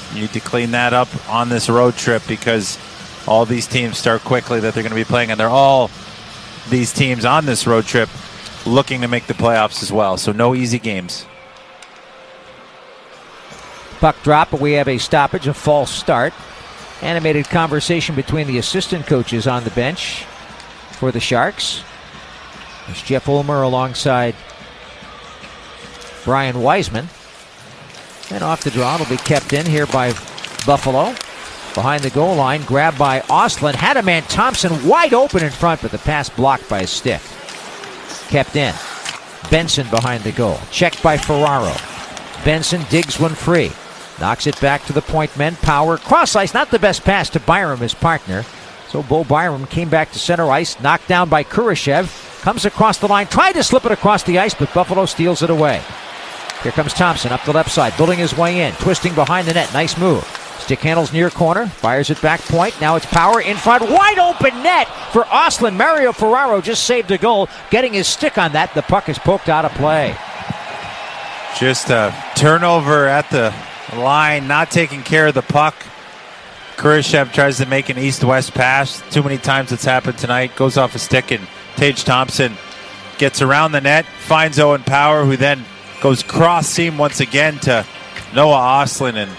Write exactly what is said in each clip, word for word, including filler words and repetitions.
You need to clean that up on this road trip because all these teams start quickly that they're going to be playing, and they're all these teams on this road trip looking to make the playoffs as well. So no easy games. Puck drop, but we have a stoppage, a false start. Animated conversation between the assistant coaches on the bench for the Sharks. There's Jeff Ulmer alongside Brian Wiseman. And off the draw, it'll be kept in here by Buffalo. Behind the goal line, grabbed by Ostlund. Had a man, Thompson, wide open in front, but the pass blocked by a stick. Kept in. Benson behind the goal. Checked by Ferraro. Benson digs one free. Knocks it back to the point men. Power. Cross ice. Not the best pass to Byram, his partner. So Bo Byram came back to center ice. Knocked down by Kurashev. Comes across the line. Tried to slip it across the ice, but Buffalo steals it away. Here comes Thompson up the left side. Building his way in. Twisting behind the net. Nice move. Stick handles near corner. Fires it back point. Now it's Power in front. Wide open net for Ostlund. Mario Ferraro just saved a goal. Getting his stick on that. The puck is poked out of play. Just a turnover at the line. Not taking care of the puck. Kurashev tries to make an east-west pass. Too many times it's happened tonight. Goes off a stick, and Tage Thompson gets around the net. Finds Owen Power, who then goes cross-seam once again to Noah Ostlund, and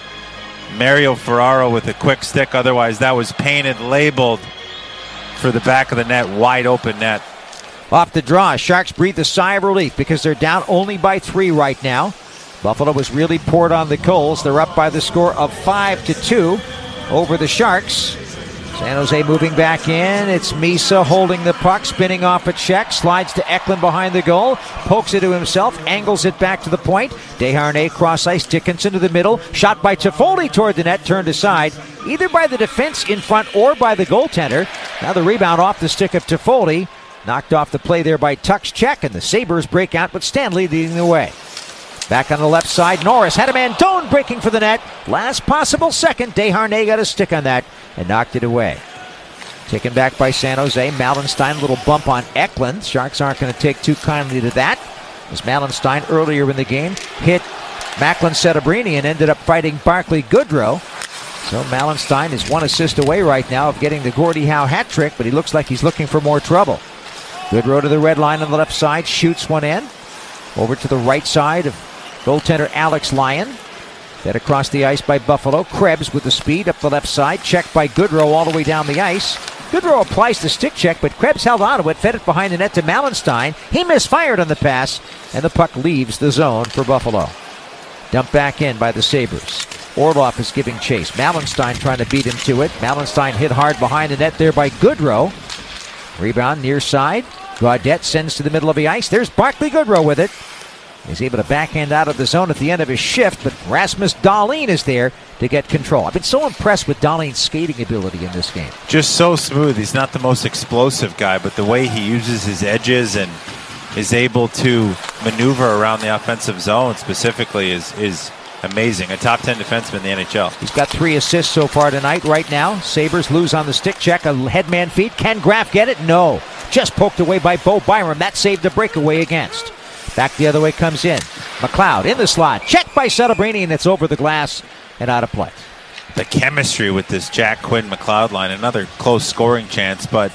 Mario Ferraro with a quick stick. Otherwise, that was painted, labeled for the back of the net, wide open net. Off the draw, Sharks breathe a sigh of relief because they're down only by three right now. Buffalo was really poured on the Coles. They're up by the score of five to two over the Sharks. San Jose moving back in. It's Misa holding the puck, spinning off a check, slides to Eklund behind the goal, pokes it to himself, angles it back to the point. Desharnais cross ice, Dickinson to the middle, shot by Toffoli toward the net, turned aside, either by the defense in front or by the goaltender. Now the rebound off the stick of Toffoli, knocked off the play there by Tuck's check, and the Sabres break out with Stanley leading the way. Back on the left side, Norris had a man, Doan breaking for the net. Last possible second, Desharnais got a stick on that and knocked it away. Taken back by San Jose. Malenstein, a little bump on Eklund. Sharks aren't going to take too kindly to that, as Malenstein earlier in the game hit Macklin Setebrini and ended up fighting Barclay Goodrow. So Malenstein is one assist away right now of getting the Gordie Howe hat trick, but he looks like he's looking for more trouble. Goodrow to the red line on the left side, shoots one in. Over to the right side of goaltender Alex Lyon. Fed across the ice by Buffalo. Krebs with the speed up the left side. Checked by Goodrow all the way down the ice. Goodrow applies the stick check, but Krebs held on to it. Fed it behind the net to Malenstein. He misfired on the pass, and the puck leaves the zone for Buffalo. Dumped back in by the Sabres. Orlov is giving chase. Malenstein trying to beat him to it. Malenstein hit hard behind the net there by Goodrow. Rebound near side. Gaudette sends to the middle of the ice. There's Barclay Goodrow with it. He's able to backhand out of the zone at the end of his shift, but Rasmus Dahlin is there to get control. I've been so impressed with Dahlin's skating ability in this game. Just so smooth. He's not the most explosive guy, but the way he uses his edges and is able to maneuver around the offensive zone specifically is, is amazing. A top ten defenseman in the N H L. He's got three assists so far tonight. Right now, Sabres lose on the stick check. A headman feed. Can Graf get it? No. Just poked away by Bo Byram. That saved the breakaway against. Back the other way comes in. McLeod in the slot. Checked by Setebrini, and it's over the glass and out of play. The chemistry with this Jack Quinn McLeod line. Another close scoring chance, but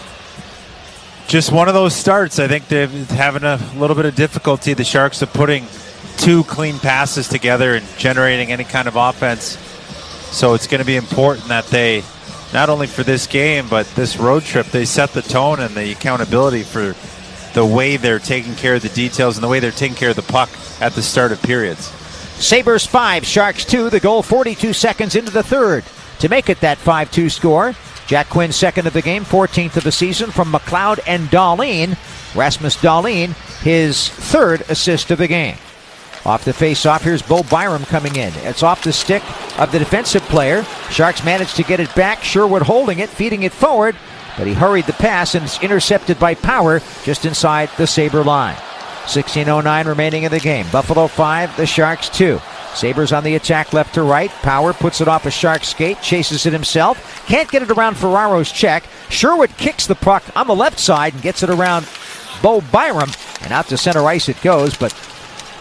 just one of those starts. I think they're having a little bit of difficulty, the Sharks, of putting two clean passes together and generating any kind of offense. So it's going to be important that they, not only for this game, but this road trip, they set the tone and the accountability for the way they're taking care of the details and the way they're taking care of the puck at the start of periods. Sabres five, Sharks two. The goal forty-two seconds into the third to make it that five two score. Jack Quinn second of the game, fourteenth of the season from McLeod and Dahlin. Rasmus Dahlin, his third assist of the game. Off the face-off, here's Bo Byram coming in. It's off the stick of the defensive player. Sharks managed to get it back. Sherwood holding it, feeding it forward, but he hurried the pass and it's intercepted by Power just inside the Sabre line. sixteen oh nine remaining in the game. Buffalo five, the Sharks two. Sabres on the attack left to right. Power puts it off a Sharks skate, chases it himself. Can't get it around Ferraro's check. Sherwood kicks the puck on the left side and gets it around Bo Byram. And out to center ice it goes, but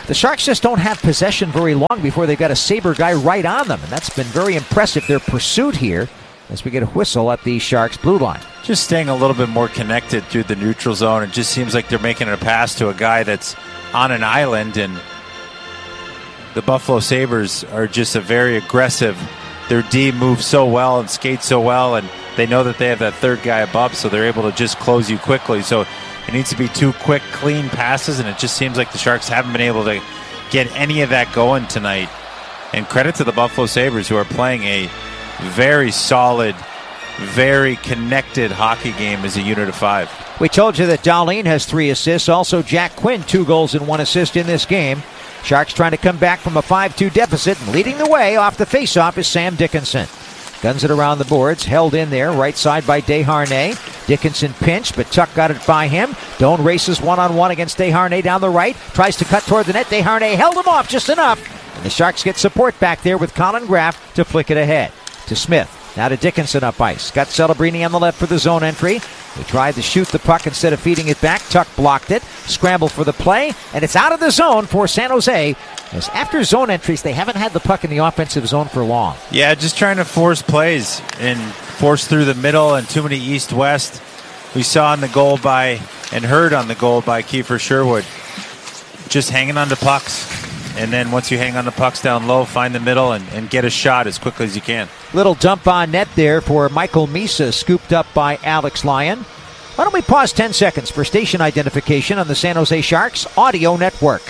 The Sharks just don't have possession very long before they've got a Sabre guy right on them, and that's been very impressive, their pursuit here, as we get a whistle at the Sharks blue line. Just staying a little bit more connected through the neutral zone. It just seems like they're making a pass to a guy that's on an island, and the Buffalo Sabres are just a very aggressive. Their D moves so well and skates so well, and they know that they have that third guy above, so they're able to just close you quickly. So it needs to be two quick, clean passes, and it just seems like the Sharks haven't been able to get any of that going tonight. And credit to the Buffalo Sabres, who are playing a very solid, very connected hockey game as a unit of five. We told you that Dahlin has three assists. Also, Jack Quinn, two goals and one assist in this game. Sharks trying to come back from a five two deficit, and leading the way off the faceoff is Sam Dickinson. Guns it around the boards, held in there, right side by Desharnais. Dickinson pinched, but Tuck got it by him. Doan races one-on-one against Desharnais down the right, tries to cut toward the net. Desharnais held him off just enough, and the Sharks get support back there with Colin Graff to flick it ahead. To Smith, now to Dickinson up ice. Got Celebrini on the left for the zone entry. They tried to shoot the puck instead of feeding it back. Tuck blocked it, scrambled for the play, and it's out of the zone for San Jose. As after zone entries, they haven't had the puck in the offensive zone for long. Yeah, just trying to force plays and force through the middle and too many east-west. We saw on the goal by, and heard on the goal by Kiefer Sherwood, just hanging on to pucks. And then once you hang on the pucks down low, find the middle and, and get a shot as quickly as you can. Little dump on net there for Michael Misa, scooped up by Alex Lyon. Why don't we pause ten seconds for station identification on the San Jose Sharks Audio Network.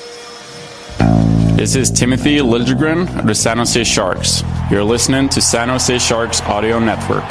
This is Timothy Liljegren of the San Jose Sharks. You're listening to San Jose Sharks Audio Network.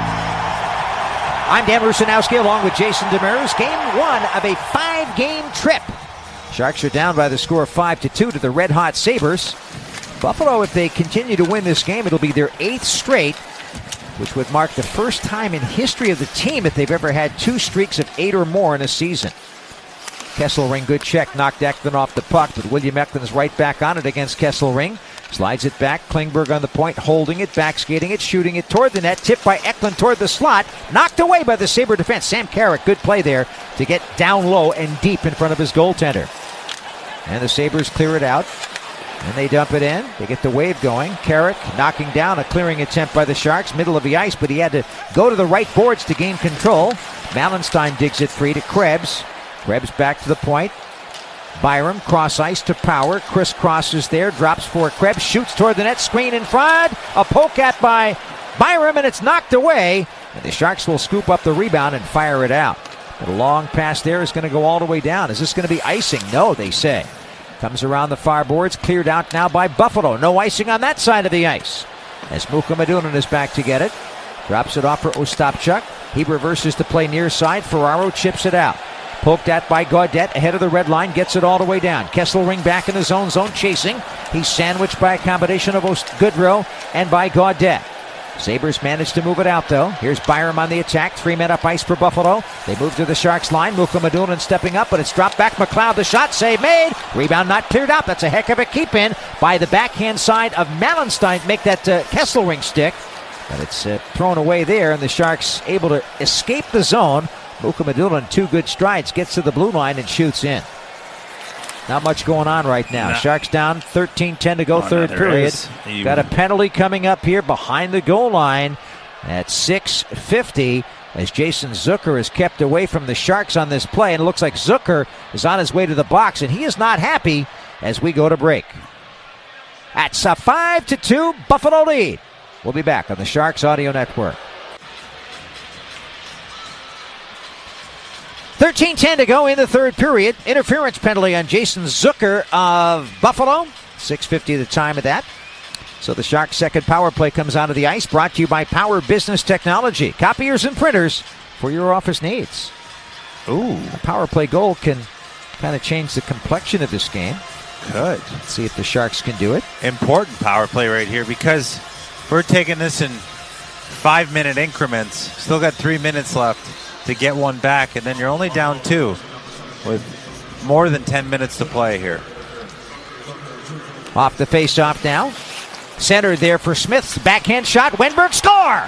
I'm Dan Rusanowski along with Jason Demers. Game one of a five-game trip. Sharks are down by the score of five to two to the Red Hot Sabres. Buffalo, if they continue to win this game, it'll be their eighth straight, which would mark the first time in history of the team that they've ever had two streaks of eight or more in a season. Kesselring, good check, knocked Eklund off the puck, but William Eklund's right back on it against Kesselring. Slides it back, Klingberg on the point, holding it, back skating it, shooting it toward the net, tipped by Eklund toward the slot, knocked away by the Sabre defense. Sam Carrick, good play there to get down low and deep in front of his goaltender. And the Sabres clear it out. And they dump it in. They get the wave going. Carrick knocking down a clearing attempt by the Sharks, middle of the ice, but he had to go to the right boards to gain control. Malenstein digs it free to Krebs. Krebs back to the point. Byram, cross ice to Power. Chris crosses there, drops for Krebs, shoots toward the net, screen in front. A poke at by Byram, and it's knocked away. And the Sharks will scoop up the rebound and fire it out. But a long pass there is going to go all the way down. Is this going to be icing? No, they say. Comes around the far boards, cleared out now by Buffalo. No icing on that side of the ice. As Muka Madunan is back to get it. Drops it off for Ostapchuk. He reverses the play near side. Ferraro chips it out. Poked at by Gaudette ahead of the red line. Gets it all the way down. Kesselring back in the zone. Zone chasing. He's sandwiched by a combination of Ost- Goodrow and by Gaudette. Sabres managed to move it out, though. Here's Byram on the attack. Three men up ice for Buffalo. They move to the Sharks line. Muka Madunan stepping up, but it's dropped back. McLeod, the shot save made. Rebound not cleared out. That's a heck of a keep-in by the backhand side of Malenstein. Make that uh, Kesselring stick. But it's uh, thrown away there, and the Sharks able to escape the zone. Muka Madunan, two good strides, gets to the blue line and shoots in. Not much going on right now. No. Sharks down, thirteen ten to go, oh, third no, period. You... Got a penalty coming up here behind the goal line at six fifty as Jason Zucker is kept away from the Sharks on this play. And it looks like Zucker is on his way to the box, and he is not happy as we go to break. That's a five to two Buffalo lead. We'll be back on the Sharks Audio Network. thirteen ten to go in the third period. Interference penalty on Jason Zucker of Buffalo. six fifty the time of that. So the Sharks' second power play comes onto the ice, brought to you by Power Business Technology. Copiers and printers for your office needs. Ooh. A power play goal can kind of change the complexion of this game. Good. Let's see if the Sharks can do it. Important power play right here, because we're taking this in five-minute increments. Still got three minutes left to get one back, and then you're only down two with more than ten minutes to play here. Off the face-off now. Centered there for Smith's backhand shot. Wenberg score!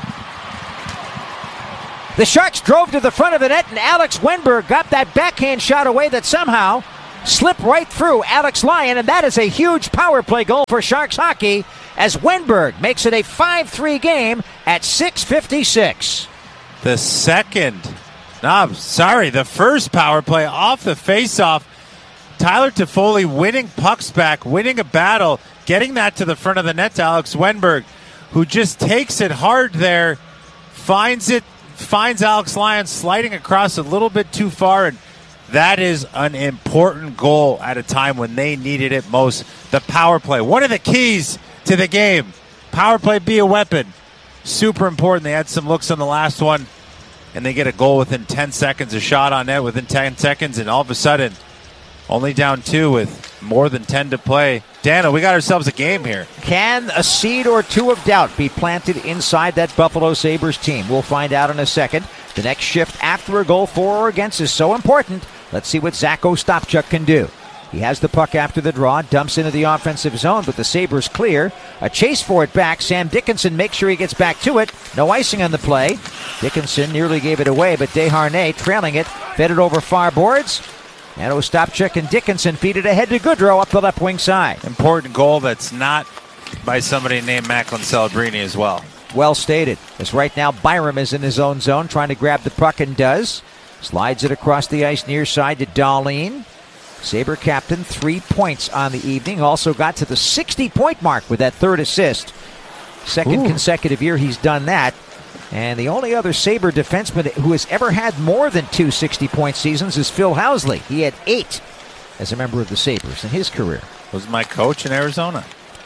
The Sharks drove to the front of the net, and Alex Wenberg got that backhand shot away that somehow slip right through Alex Lyon, and that is a huge power play goal for Sharks hockey as Wenberg makes it a five three game at six fifty-six. The second, no, I'm sorry, the first power play off the faceoff. Tyler Toffoli winning pucks back, winning a battle, getting that to the front of the net to Alex Wenberg, who just takes it hard there, finds it, finds Alex Lyon sliding across a little bit too far, and that is an important goal at a time when they needed it most. The power play, one of the keys to the game. Power play be a weapon. Super important. They had some looks on the last one, and they get a goal within ten seconds, a shot on net within ten seconds, and all of a sudden, only down two with more than ten to play. Dano, we got ourselves a game here. Can a seed or two of doubt be planted inside that Buffalo Sabres team? We'll find out in a second. The next shift after a goal for or against is so important. Let's see what Zach Ostapchuk can do. He has the puck after the draw, dumps into the offensive zone, but the Sabres clear. A chase for it back. Sam Dickinson makes sure he gets back to it. No icing on the play. Dickinson nearly gave it away, but Desharnais trailing it, fed it over far boards. And Ostapchuk and Dickinson feed it ahead to Goodrow up the left wing side. Important goal that's not by somebody named Macklin Celebrini as well. Well stated. As right now Byram is in his own zone trying to grab the puck and does. Slides it across the ice near side to Dahlin. Sabre captain, three points on the evening. Also got to the sixty-point mark with that third assist. Second Ooh. consecutive year he's done that. And the only other Sabre defenseman who has ever had more than two sixty-point seasons is Phil Housley. He had eight as a member of the Sabres in his career. Was my coach in Arizona.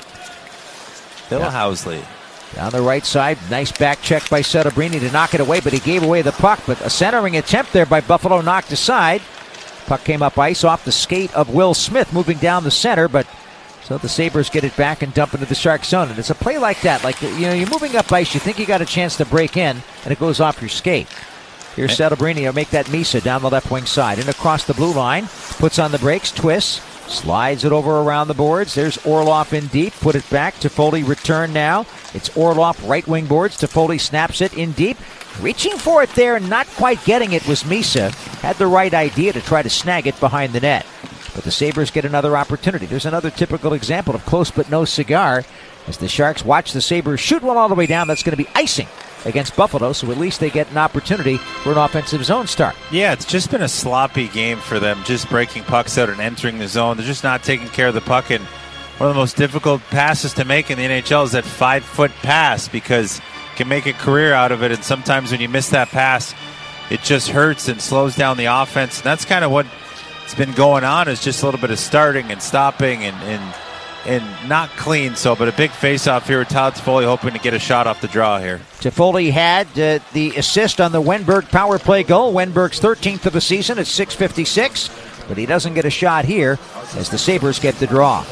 Phil yeah. Housley. Down the right side, nice back check by Celebrini to knock it away, but he gave away the puck. But a centering attempt there by Buffalo knocked aside. Puck came up ice off the skate of Will Smith moving down the center, but so the Sabres get it back and dump into the Shark zone. And it's a play like that. Like, you know, you're moving up ice, you think you got a chance to break in, and it goes off your skate. Here's Celebrini to make that Misa down the left wing side. And across the blue line, puts on the brakes, twists, slides it over around the boards. There's Orlov in deep, put it back. Toffoli return now. It's Orlov right wing boards. Toffoli snaps it in deep. Reaching for it there and not quite getting it was Misa. Had the right idea to try to snag it behind the net. But the Sabres get another opportunity. There's another typical example of close but no cigar as the Sharks watch the Sabres shoot one all the way down. That's going to be icing against Buffalo, so at least they get an opportunity for an offensive zone start. Yeah, it's just been a sloppy game for them, just breaking pucks out and entering the zone. They're just not taking care of the puck, and one of the most difficult passes to make in the N H L is that five-foot pass because you can make a career out of it, and sometimes when you miss that pass, it just hurts and slows down the offense, and that's kind of what it's been going on, is just a little bit of starting and stopping and and, and not clean. So, but a big face-off here with Tyler Toffoli hoping to get a shot off the draw here. Toffoli had uh, the assist on the Wenberg power play goal. Wenberg's thirteenth of the season at six fifty-six, but he doesn't get a shot here as the Sabres get the draw.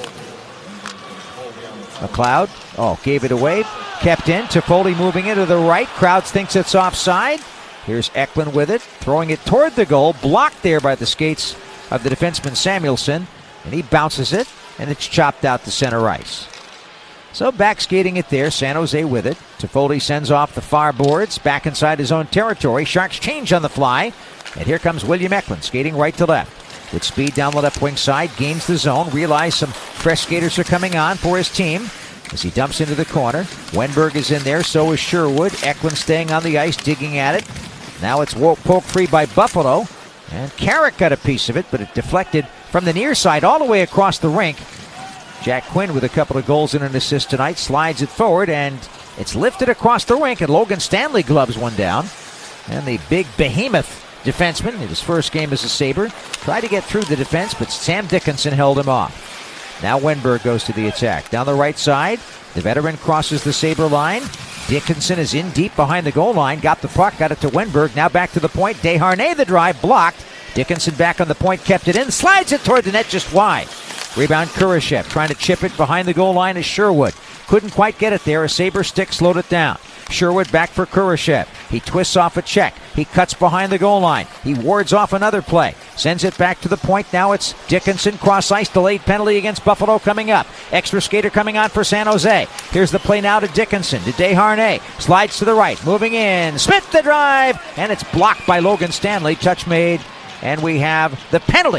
McLeod, oh, gave it away, kept in. Toffoli moving into the right. Krauts thinks it's offside. Here's Eklund with it, throwing it toward the goal, blocked there by the skates of the defenseman Samuelsson, and he bounces it, and it's chopped out to center ice. So back skating it there, San Jose with it. Toffoli sends off the far boards, back inside his own territory. Sharks change on the fly, and here comes William Eklund skating right to left. With speed down the left wing side, gains the zone, realize some fresh skaters are coming on for his team as he dumps into the corner. Wenberg is in there, so is Sherwood. Eklund staying on the ice, digging at it. Now it's poked free by Buffalo. And Carrick got a piece of it, but it deflected from the near side all the way across the rink. Jack Quinn with a couple of goals and an assist tonight slides it forward, and it's lifted across the rink, and Logan Stanley gloves one down. And the big behemoth defenseman in his first game as a Sabre tried to get through the defense, but Sam Dickinson held him off. Now Wenberg goes to the attack. Down the right side, the veteran crosses the Sabre line. Dickinson is in deep behind the goal line. Got the puck, got it to Wenberg. Now back to the point. Desharnais the drive, blocked. Dickinson back on the point, kept it in. Slides it toward the net just wide. Rebound Kurashev trying to chip it behind the goal line is Sherwood. Couldn't quite get it there. A Sabre stick slowed it down. Sherwood back for Kurashev. He twists off a check. He cuts behind the goal line. He wards off another play. Sends it back to the point. Now it's Dickinson. Cross ice. Delayed penalty against Buffalo coming up. Extra skater coming on for San Jose. Here's the play now to Dickinson. To Desharnais. Slides to the right. Moving in. Smith the drive. And it's blocked by Logan Stanley. Touch made. And we have the penalty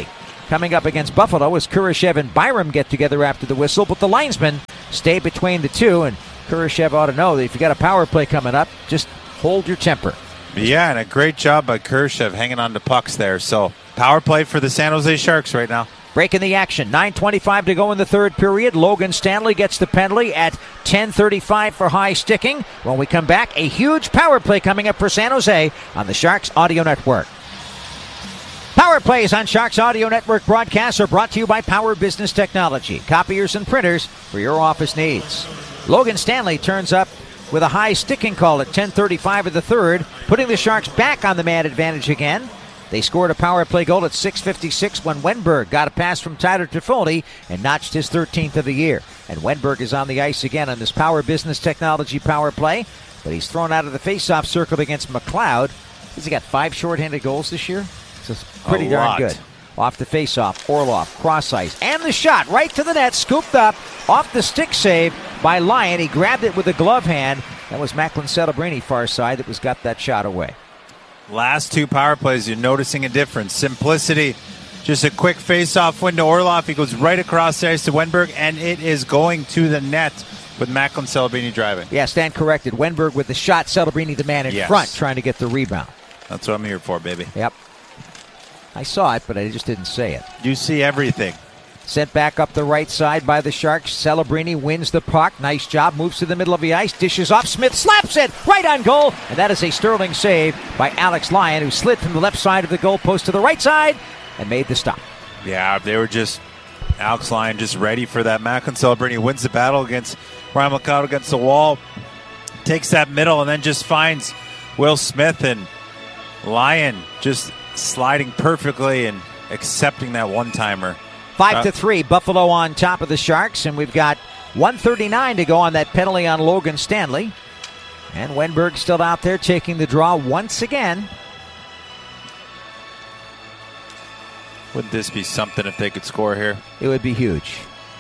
coming up against Buffalo as Kurashev and Byram get together after the whistle, but the linesmen stay between the two, and Kurashev ought to know that if you got a power play coming up, just hold your temper. Yeah, and a great job by Kurashev hanging on to pucks there. So power play for the San Jose Sharks right now. Breaking the action. nine twenty-five to go in the third period. Logan Stanley gets the penalty at ten thirty-five for high sticking. When we come back, a huge power play coming up for San Jose on the Sharks Audio Network. Power plays on Sharks Audio Network broadcasts are brought to you by Power Business Technology. Copiers and printers for your office needs. Logan Stanley turns up with a high sticking call at ten thirty-five of the third, putting the Sharks back on the man advantage again. They scored a power play goal at six fifty-six when Wenberg got a pass from Tyler Toffoli and notched his thirteenth of the year. And Wenberg is on the ice again on this Power Business Technology power play, but he's thrown out of the faceoff circle against McLeod. Has he got five shorthanded goals this year? It's pretty a darn lot. good. Off the faceoff, Orlov, cross ice, and the shot right to the net, scooped up off the stick save by Lyon. He grabbed it with a glove hand. That was Macklin Celebrini far side that was got that shot away. Last two power plays, you're noticing a difference. Simplicity, just a quick face-off window. Orlov, he goes right across the ice to Wenberg, and it is going to the net with Macklin Celebrini driving. Yeah, stand corrected. Wenberg with the shot, Celebrini the man in Yes. front trying to get the rebound. That's what I'm here for, baby. Yep. I saw it, but I just didn't say it. You see everything. Sent back up the right side by the Sharks. Celebrini wins the puck. Nice job. Moves to the middle of the ice. Dishes off. Smith slaps it right on goal. And that is a sterling save by Alex Lyon, who slid from the left side of the goalpost to the right side and made the stop. Yeah, they were just, Alex Lyon just ready for that. Macklin Celebrini wins the battle against Ryan McLeod against the wall. Takes that middle and then just finds Will Smith, and Lyon just sliding perfectly and accepting that one-timer. Five Uh, to three, Buffalo on top of the Sharks, and we've got one thirty-nine to go on that penalty on Logan Stanley. And Wenberg still out there taking the draw once again. Wouldn't this be something if they could score here? It would be huge.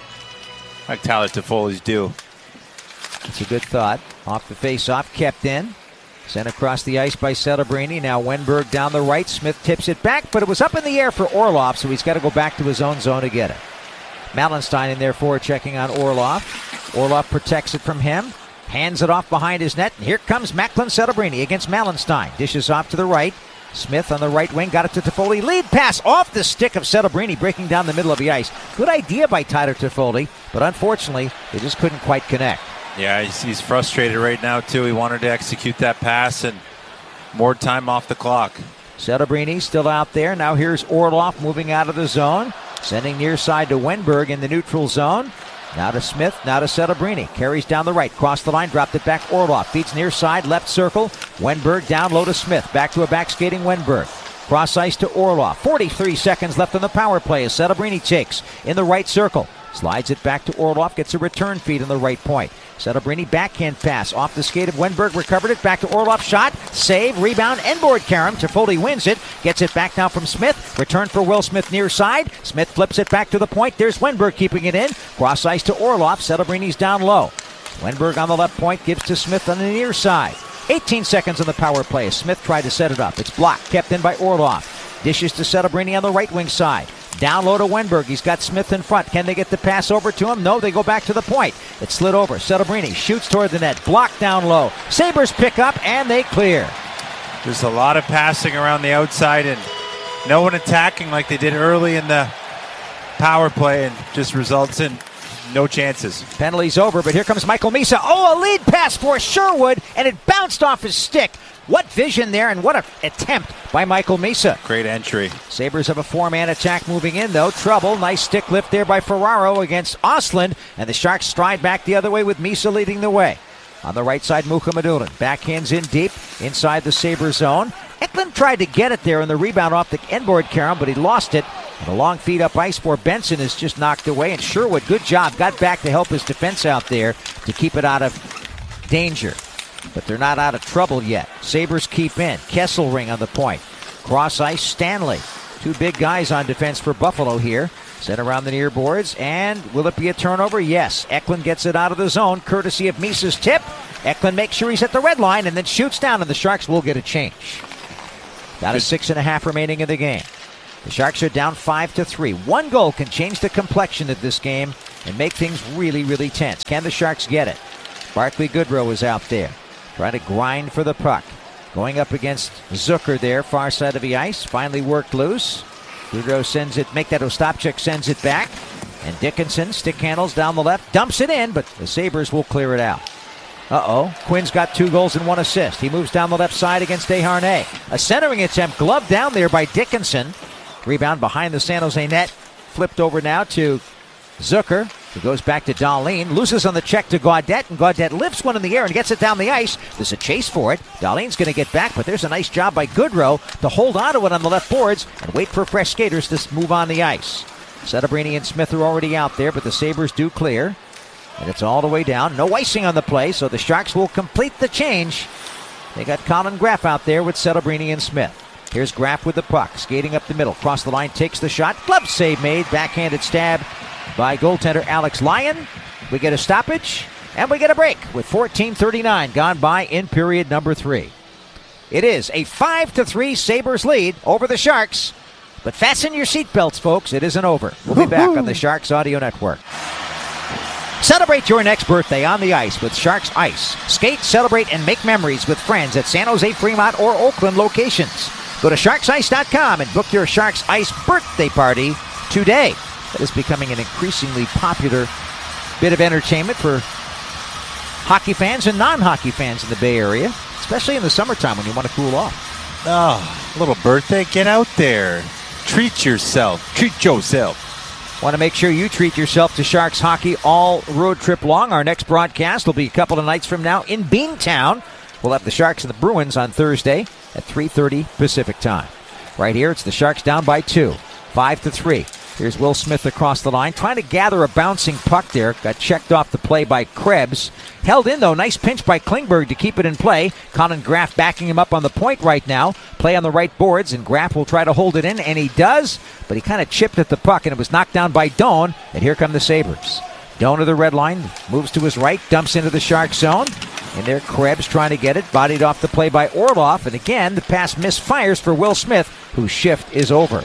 Like Tyler Toffoli's do. It's a good thought. Off the face-off, kept in. Sent across the ice by Celebrini. Now Wenberg down the right. Smith tips it back, but it was up in the air for Orlov, so he's got to go back to his own zone to get it. Malenstein in there for checking on Orlov. Orlov protects it from him. Hands it off behind his net. And here comes Macklin Celebrini against Malenstein. Dishes off to the right. Smith on the right wing. Got it to Toffoli. Lead pass off the stick of Celebrini, breaking down the middle of the ice. Good idea by Tyler Toffoli, but unfortunately, they just couldn't quite connect. Yeah, he's, he's frustrated right now, too. He wanted to execute that pass and more time off the clock. Celebrini still out there. Now here's Orlov moving out of the zone. Sending near side to Wenberg in the neutral zone. Now to Smith, now to Celebrini. Carries down the right, cross the line, dropped it back. Orlov feeds near side, left circle. Wenberg down low to Smith. Back to a back skating Wenberg. Cross ice to Orlov. forty-three seconds left on the power play as Celebrini takes in the right circle. Slides it back to Orlov, gets a return feed on the right point. Celebrini backhand pass off the skate of Wenberg, recovered it back to Orlov, shot, save, rebound, end board Karam. Toffoli wins it, gets it back now from Smith. Return for Will Smith near side. Smith flips it back to the point. There's Wenberg keeping it in. Cross ice to Orlov. Celebrini's down low. Wenberg on the left point gives to Smith on the near side. eighteen seconds on the power play as Smith tried to set it up. It's blocked, kept in by Orlov. Dishes to Celebrini on the right wing side. Down low to Wenberg. He's got Smith in front. Can they get the pass over to him? No, they go back to the point. It slid over. Celebrini shoots toward the net. Blocked down low. Sabres pick up, and they clear. There's a lot of passing around the outside and no one attacking like they did early in the power play, and just results in no chances. Penalty's over, but here comes Michael Misa. Oh, a lead pass for Sherwood, and it bounced off his stick. What vision there, and what an attempt by Michael Misa. Great entry. Sabres have a four-man attack moving in, though. Trouble. Nice stick lift there by Ferraro against Ostlund, and the Sharks stride back the other way with Misa leading the way. On the right side, Mukhamadullin. Backhands in deep inside the Sabre zone. Eklund tried to get it there, and the rebound off the endboard Karam, but he lost it. And a long feed up ice for Benson is just knocked away, and Sherwood, good job, got back to help his defense out there to keep it out of danger. But they're not out of trouble yet. Sabres keep in. Kesselring on the point. Cross ice, Stanley. Two big guys on defense for Buffalo here. Set around the near boards, and will it be a turnover? Yes. Eklund gets it out of the zone, courtesy of Misa's tip. Eklund makes sure he's at the red line and then shoots down, and the Sharks will get a change. Got a six and a half remaining in the game. The Sharks are down five to three. One goal can change the complexion of this game and make things really, really tense. Can the Sharks get it? Barclay Goodrow is out there, trying to grind for the puck. Going up against Zucker there, far side of the ice. Finally worked loose. Goodrow sends it, make that Ostapchuk sends it back. And Dickinson, stick handles down the left, dumps it in, but the Sabres will clear it out. Uh-oh, Quinn's got two goals and one assist. He moves down the left side against Desharnais. A centering attempt, gloved down there by Dickinson. Rebound behind the San Jose net. Flipped over now to Zucker, who goes back to Dahlin. Loses on the check to Gaudette, and Gaudette lifts one in the air and gets it down the ice. There's a chase for it. Dahlin's going to get back, but there's a nice job by Goodrow to hold on to it on the left boards and wait for fresh skaters to move on the ice. Setterbrini and Smith are already out there, but the Sabres do clear. And it's all the way down. No icing on the play, so the Sharks will complete the change. They got Colin Graff out there with Setterbrini and Smith. Here's Graff with the puck, skating up the middle. Cross the line, takes the shot. Glove save made. Backhanded stab by goaltender Alex Lyon. We get a stoppage, and we get a break with fourteen thirty-nine gone by in period number three. It is a five to three Sabres lead over the Sharks. But fasten your seatbelts, folks. It isn't over. We'll be back on the Sharks Audio Network. Celebrate your next birthday on the ice with Sharks Ice. Skate, celebrate, and make memories with friends at San Jose, Fremont, or Oakland locations. Go to sharks ice dot com and book your Sharks Ice birthday party today. That is becoming an increasingly popular bit of entertainment for hockey fans and non-hockey fans in the Bay Area, especially in the summertime when you want to cool off. Oh, a little birthday. Get out there. Treat yourself. Treat yourself. Want to make sure you treat yourself to Sharks hockey all road trip long. Our next broadcast will be a couple of nights from now in Beantown. We'll have the Sharks and the Bruins on Thursday at three thirty Pacific time. Right here, it's the Sharks down by two, five to three. Here's Will Smith across the line, trying to gather a bouncing puck there. Got checked off the play by Krebs. Held in, though. Nice pinch by Klingberg to keep it in play. Colin Graff backing him up on the point right now. Play on the right boards, and Graff will try to hold it in, and he does. But he kind of chipped at the puck, and it was knocked down by Doan. And here come the Sabres. Doan to the red line, moves to his right, dumps into the Shark zone. And there, Krebs trying to get it. Bodied off the play by Orlov. And again, the pass misfires for Will Smith, whose shift is over.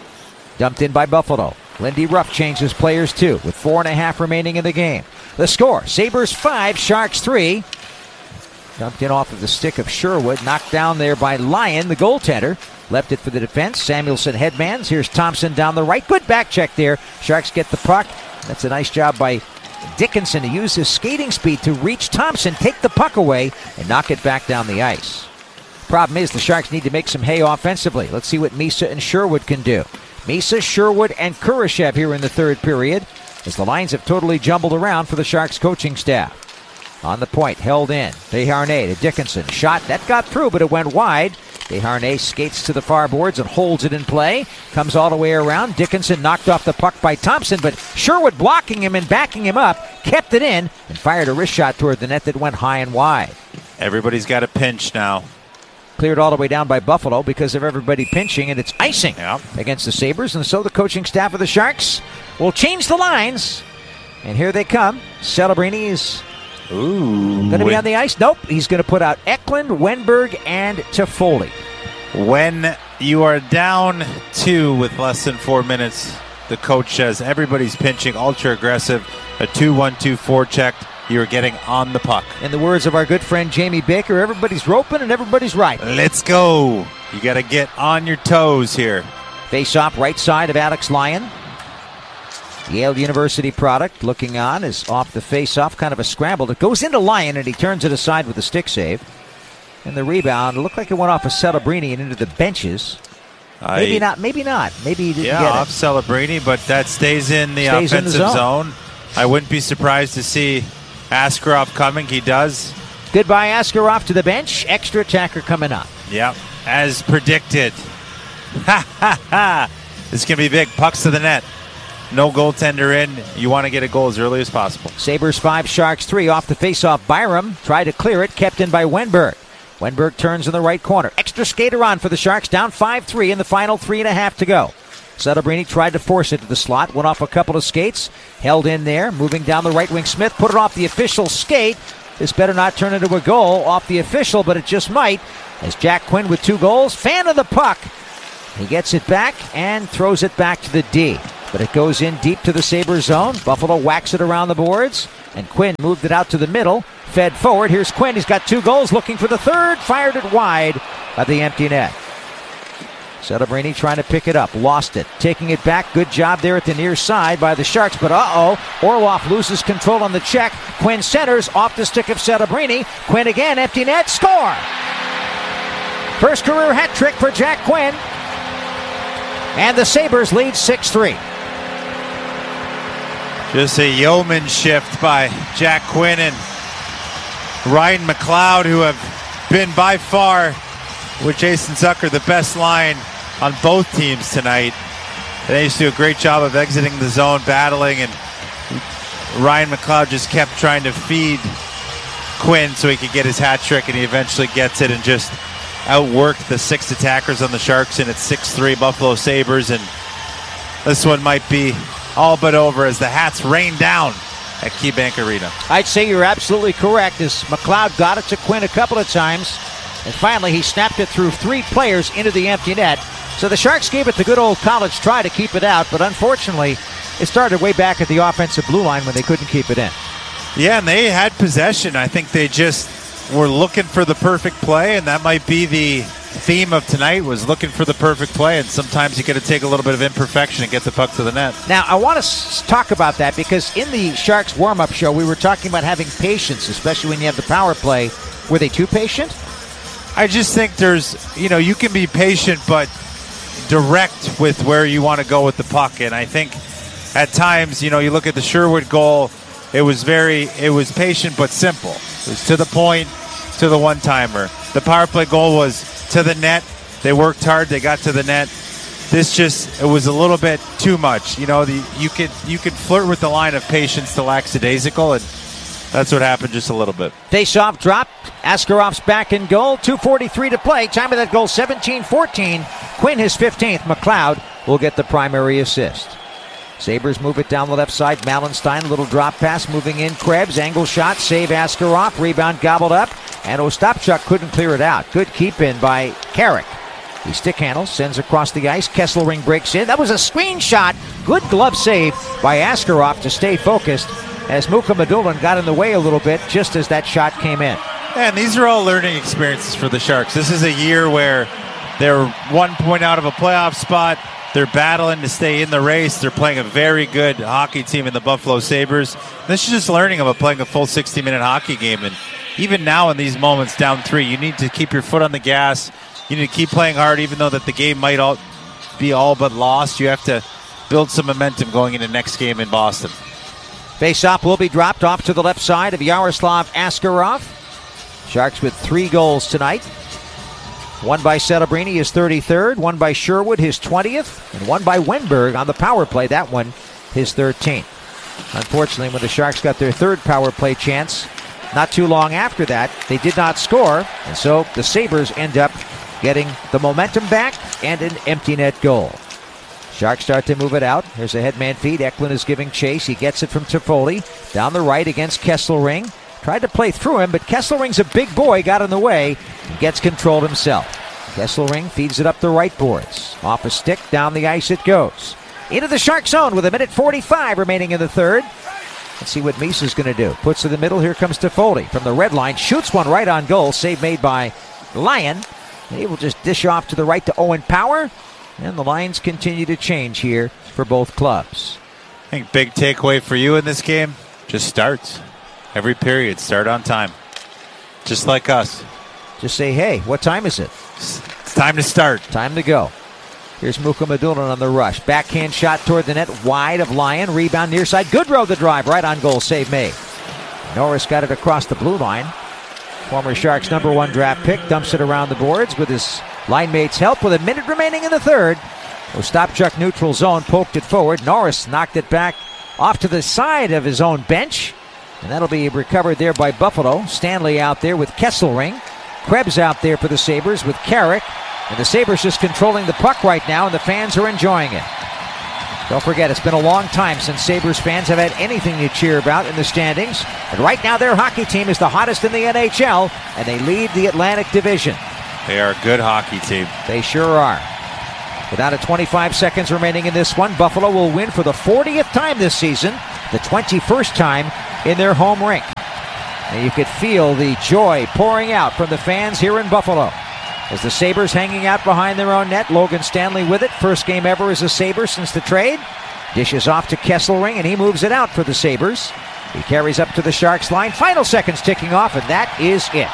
Dumped in by Buffalo. Lindy Ruff changes players too, with four and a half remaining in the game. The score, Sabres five, Sharks three. Dumped in off of the stick of Sherwood, knocked down there by Lyon, the goaltender. Left it for the defense. Samuelson headmans. Here's Thompson down the right. Good back check there. Sharks get the puck. That's a nice job by Dickinson to use his skating speed to reach Thompson, take the puck away, and knock it back down the ice. Problem is, the Sharks need to make some hay offensively. Let's see what Misa and Sherwood can do. Misa, Sherwood, and Kurashev here in the third period, as the lines have totally jumbled around for the Sharks coaching staff. On the point, held in. Desharnais to Dickinson. Shot, that got through, but it went wide. Desharnais skates to the far boards and holds it in play. Comes all the way around. Dickinson knocked off the puck by Thompson, but Sherwood blocking him and backing him up, kept it in, and fired a wrist shot toward the net that went high and wide. Everybody's got a pinch now. Cleared all the way down by Buffalo because of everybody pinching, and it's icing yeah. against the Sabres. And so the coaching staff of the Sharks will change the lines. And here they come. Celebrini is Ooh, going to be on the ice. Nope, he's going to put out Eklund, Wenberg, and Toffoli. When you are down two with less than four minutes, the coach says everybody's pinching, ultra aggressive, a two one two four checked. You're getting on the puck. In the words of our good friend Jamie Baker, everybody's roping and everybody's right. Let's go. You got to get on your toes here. Face-off right side of Alex Lyon. Yale University product looking on is off the face-off, kind of a scramble. It goes into Lyon and he turns it aside with a stick save. And the rebound, it looked like it went off of Celebrini and into the benches. I, maybe not, maybe not. Maybe he didn't yeah, get it. off Celebrini, but that stays in the stays offensive in the zone. zone. I wouldn't be surprised to see Askarov coming. He does. Goodbye, Askarov to the bench. Extra attacker coming up. Yep, as predicted. Ha, ha, ha. This is going to be big. Pucks to the net. No goaltender in. You want to get a goal as early as possible. Sabres five, Sharks three. Off the faceoff, Byram tried to clear it. Kept in by Wenberg. Wenberg turns in the right corner. Extra skater on for the Sharks. Down five three in the final three and a half to go. Celebrini tried to force it to the slot. Went off a couple of skates. Held in there. Moving down the right wing. Smith put it off the official skate. This better not turn into a goal off the official, but it just might. As Jack Quinn with two goals. Fan of the puck He gets it back and throws it back to the D. But it goes in deep to the Sabres zone. Buffalo whacks it around the boards. And Quinn moved it out to the middle. Fed forward. Here's Quinn. He's got two goals. Looking for the third. Fired it wide at the empty net. Celebrini trying to pick it up. Lost it. Taking it back. Good job there at the near side by the Sharks. But uh-oh. Orlov loses control on the check. Quinn centers off the stick of Celebrini. Quinn again. Empty net. Score! First career hat trick for Jack Quinn. And the Sabres lead six three. Just a yeoman shift by Jack Quinn and Ryan McLeod, who have been by far, with Jason Zucker, the best line on both teams tonight. They just do a great job of exiting the zone, battling, and Ryan McLeod just kept trying to feed Quinn so he could get his hat trick, and he eventually gets it and just outworked the six attackers on the Sharks, and it's six three Buffalo Sabres, and this one might be all but over as the hats rain down at KeyBank Arena. I'd say you're absolutely correct, as McLeod got it to Quinn a couple of times, and finally he snapped it through three players into the empty net. So the Sharks gave it the good old college try to keep it out, but unfortunately it started way back at the offensive blue line when they couldn't keep it in. Yeah, and they had possession. I think they just were looking for the perfect play, and that might be the theme of tonight, was looking for the perfect play, and sometimes you got to take a little bit of imperfection and get the puck to the net. Now, I want to s- talk about that, because in the Sharks warm-up show, we were talking about having patience, especially when you have the power play. Were they too patient? I just think there's, you know, you can be patient, but direct with where you want to go with the puck, and I think at times, you know, you look at the Sherwood goal, it was very, it was patient but simple. It was to the point, to the one-timer. The power play goal was to the net. They worked hard. They got to the net. This just, it was a little bit too much. You know, the, you could you could flirt with the line of patience to lackadaisical, and that's what happened just a little bit. Face-off drop. Askarov's back in goal. two forty-three to play. Time of that goal, seventeen fourteen. Quinn his fifteenth. McLeod will get the primary assist. Sabres move it down the left side. Malenstein, little drop pass, moving in. Krebs, angle shot, save Askarov. Rebound gobbled up, and Ostapchuk couldn't clear it out. Good keep in by Carrick. He stick handles, sends across the ice. Kesselring breaks in. That was a screen shot. Good glove save by Askarov to stay focused, as Muka Madulin got in the way a little bit just as that shot came in. And these are all learning experiences for the Sharks. This is a year where they're one point out of a playoff spot. They're battling to stay in the race. They're playing a very good hockey team in the Buffalo Sabres. This is just learning about playing a full sixty-minute hockey game. And even now in these moments, down three, you need to keep your foot on the gas. You need to keep playing hard, even though that the game might all be all but lost. You have to build some momentum going into next game in Boston. Face-off will be dropped off to the left side of Yaroslav Askarov. Sharks with three goals tonight. One by Celebrini, his thirty-third. One by Sherwood, his twentieth. And one by Wenberg on the power play. That one, his thirteenth. Unfortunately, when the Sharks got their third power play chance, not too long after that, they did not score. And so the Sabres end up getting the momentum back and an empty net goal. Sharks start to move it out. There's a headman feed. Eklund is giving chase. He gets it from Toffoli. Down the right against Kesselring. Tried to play through him, but Kesselring's a big boy, got in the way, and gets controlled himself. Kesselring feeds it up the right boards. Off a stick, down the ice it goes. Into the Shark zone with a minute forty-five remaining in the third. Let's see what Misa's going to do. Puts in the middle. Here comes Toffoli from the red line. Shoots one right on goal. Save made by Lyon. And he will just dish off to the right to Owen Power. And the lines continue to change here for both clubs. I think big takeaway for you in this game, just starts. Every period, start on time. Just like us. Just say, hey, what time is it? It's time to start. Time to go. Here's Muka Madulin on the rush. Backhand shot toward the net, wide of Lyon. Rebound near side. Goodrow the drive, right on goal. Save made. Norris got it across the blue line. Former Sharks number one draft pick dumps it around the boards with his line mate's help with a minute remaining in the third. Ostapchuk neutral zone, poked it forward. Norris knocked it back off to the side of his own bench. And that'll be recovered there by Buffalo. Stanley out there with Kesselring. Krebs out there for the Sabres with Carrick. And the Sabres just controlling the puck right now, and the fans are enjoying it. Don't forget, it's been a long time since Sabres fans have had anything to cheer about in the standings. And right now their hockey team is the hottest in the N H L, and they lead the Atlantic Division. They are a good hockey team. They sure are. Without a twenty-five seconds remaining in this one, Buffalo will win for the fortieth time this season, the twenty-first time in their home rink. And you could feel the joy pouring out from the fans here in Buffalo. As the Sabres hanging out behind their own net, Logan Stanley with it. First game ever as a Sabre since the trade. Dishes off to Kesselring, and he moves it out for the Sabres. He carries up to the Sharks line. Final seconds ticking off, and that is it.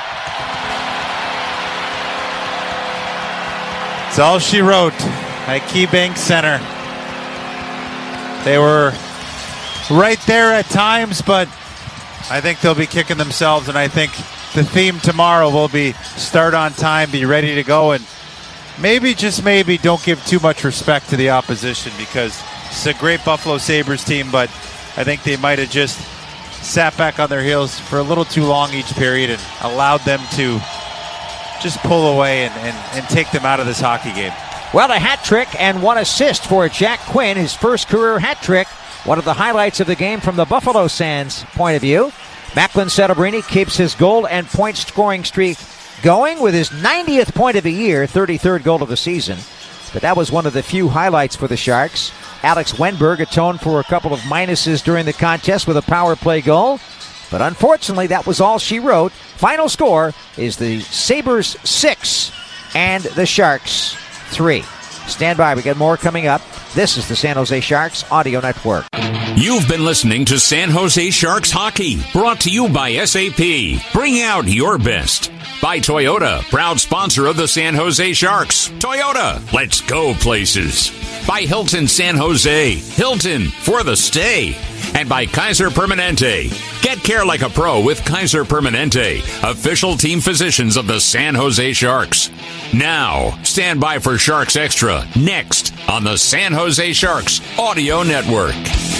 It's all she wrote at KeyBank Center. They were right there at times, but I think they'll be kicking themselves, and I think the theme tomorrow will be start on time, be ready to go, and maybe, just maybe, don't give too much respect to the opposition, because it's a great Buffalo Sabres team, but I think they might have just sat back on their heels for a little too long each period and allowed them to just pull away and, and, and take them out of this hockey game. Well, a hat trick and one assist for Jack Quinn, his first career hat trick. One of the highlights of the game from the Buffalo Sands point of view. Macklin Celebrini keeps his goal and point scoring streak going with his ninetieth point of the year, thirty-third goal of the season. But that was one of the few highlights for the Sharks. Alex Wenberg atoned for a couple of minuses during the contest with a power play goal. But unfortunately, that was all she wrote. Final score is the Sabres six and the Sharks three. Stand by, we got more coming up. This is the San Jose Sharks Audio Network. You've been listening to San Jose Sharks Hockey, brought to you by S A P. Bring out your best. By Toyota, proud sponsor of the San Jose Sharks. Toyota, let's go places. By Hilton San Jose. Hilton, for the stay. And by Kaiser Permanente. Get care like a pro with Kaiser Permanente, official team physicians of the San Jose Sharks. Now, stand by for Sharks Extra, next on the San Jose Sharks Audio Network.